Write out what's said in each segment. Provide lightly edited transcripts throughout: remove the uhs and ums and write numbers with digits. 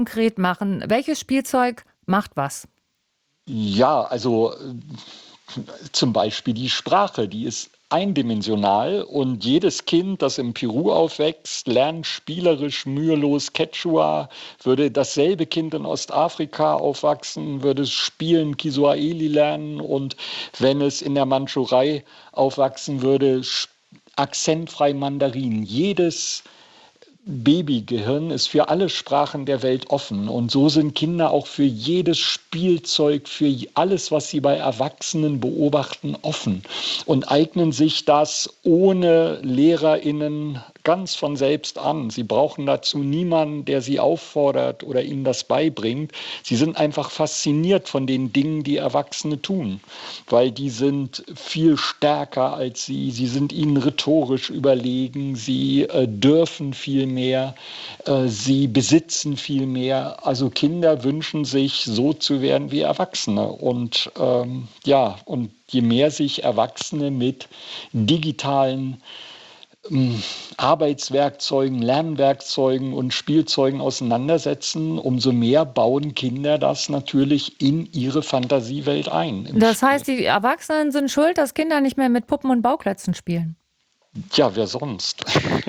konkret machen? Welches Spielzeug macht was? Ja, also zum Beispiel die Sprache, die ist eindimensional und jedes Kind, das in Peru aufwächst, lernt spielerisch, mühelos Quechua. Würde dasselbe Kind in Ostafrika aufwachsen, würde es spielen Kiswahili lernen und wenn es in der Mandschurei aufwachsen würde, akzentfrei Mandarin. Jedes Babygehirn ist für alle Sprachen der Welt offen und so sind Kinder auch für jedes Spielzeug, für alles, was sie bei Erwachsenen beobachten, offen und eignen sich das ohne LehrerInnen ganz von selbst an. Sie brauchen dazu niemanden, der sie auffordert oder ihnen das beibringt. Sie sind einfach fasziniert von den Dingen, die Erwachsene tun, weil die sind viel stärker als sie. Sie sind ihnen rhetorisch überlegen. Sie dürfen viel mehr. Sie besitzen viel mehr. Also Kinder wünschen sich, so zu werden wie Erwachsene. Und und je mehr sich Erwachsene mit digitalen Arbeitswerkzeugen, Lernwerkzeugen und Spielzeugen auseinandersetzen, umso mehr bauen Kinder das natürlich in ihre Fantasiewelt ein. Das heißt, die Erwachsenen sind schuld, dass Kinder nicht mehr mit Puppen und Bauklötzen spielen. Ja, wer sonst?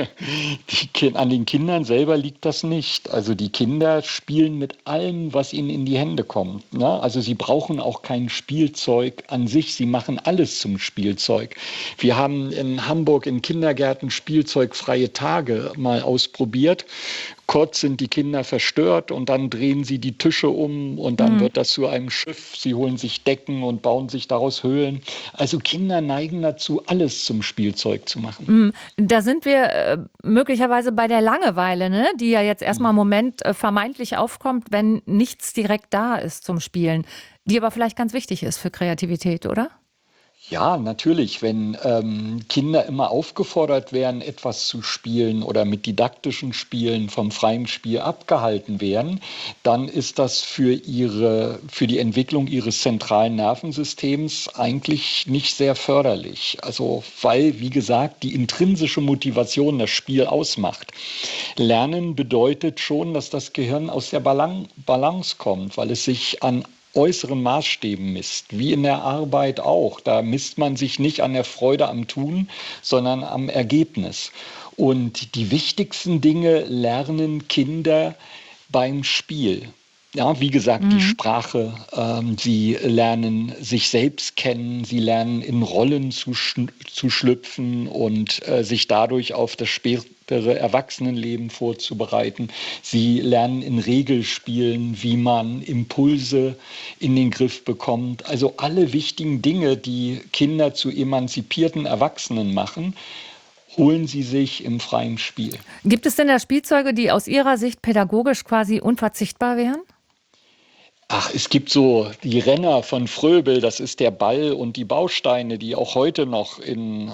An den Kindern selber liegt das nicht. Also die Kinder spielen mit allem, was ihnen in die Hände kommt. Ne? Also sie brauchen auch kein Spielzeug an sich. Sie machen alles zum Spielzeug. Wir haben in Hamburg in Kindergärten spielzeugfreie Tage mal ausprobiert. Kurz sind die Kinder verstört und dann drehen sie die Tische um und dann wird das zu einem Schiff. Sie holen sich Decken und bauen sich daraus Höhlen. Also Kinder neigen dazu, alles zum Spielzeug zu machen. Da sind wir möglicherweise bei der Langeweile, ne? Die ja jetzt erstmal im Moment vermeintlich aufkommt, wenn nichts direkt da ist zum Spielen, die aber vielleicht ganz wichtig ist für Kreativität, oder? Ja, natürlich. Wenn Kinder immer aufgefordert werden, etwas zu spielen oder mit didaktischen Spielen vom freien Spiel abgehalten werden, dann ist das für die Entwicklung ihres zentralen Nervensystems eigentlich nicht sehr förderlich. Also, weil, wie gesagt, die intrinsische Motivation das Spiel ausmacht. Lernen bedeutet schon, dass das Gehirn aus der Balance kommt, weil es sich an äußeren Maßstäben misst, wie in der Arbeit auch. Da misst man sich nicht an der Freude am Tun, sondern am Ergebnis. Und die wichtigsten Dinge lernen Kinder beim Spiel. Ja, wie gesagt, die Sprache, sie lernen sich selbst kennen, sie lernen in Rollen zu schlüpfen und sich dadurch auf das spätere Erwachsenenleben vorzubereiten. Sie lernen in Regelspielen, wie man Impulse in den Griff bekommt. Also alle wichtigen Dinge, die Kinder zu emanzipierten Erwachsenen machen, holen sie sich im freien Spiel. Gibt es denn da Spielzeuge, die aus Ihrer Sicht pädagogisch quasi unverzichtbar wären? Ach, es gibt so die Renner von Fröbel, das ist der Ball und die Bausteine, die auch heute noch in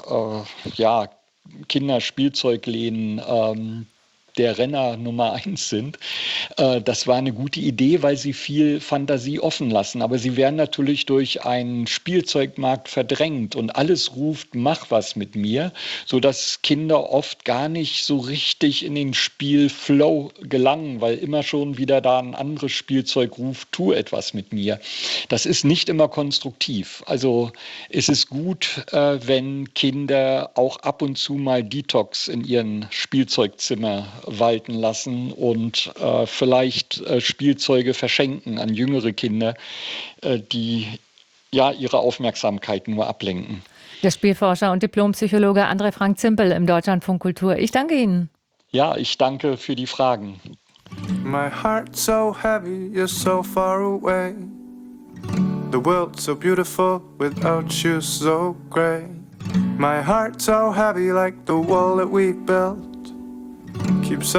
Kinderspielzeugläden der Renner Nummer 1 sind. Das war eine gute Idee, weil sie viel Fantasie offen lassen. Aber sie werden natürlich durch einen Spielzeugmarkt verdrängt und alles ruft, mach was mit mir, sodass Kinder oft gar nicht so richtig in den Spielflow gelangen, weil immer schon wieder da ein anderes Spielzeug ruft, tu etwas mit mir. Das ist nicht immer konstruktiv. Also es ist gut, wenn Kinder auch ab und zu mal Detox in ihren Spielzeugzimmer walten lassen und vielleicht Spielzeuge verschenken an jüngere Kinder, die ja ihre Aufmerksamkeit nur ablenken. Der Spielforscher und Diplompsychologe André Frank Zimpel im Deutschlandfunk Kultur. Ich danke Ihnen. Ja, ich danke für die Fragen. My heart's so heavy, you're so far away. The world's so beautiful without you, so gray. My heart's so heavy like the wall that we built keeps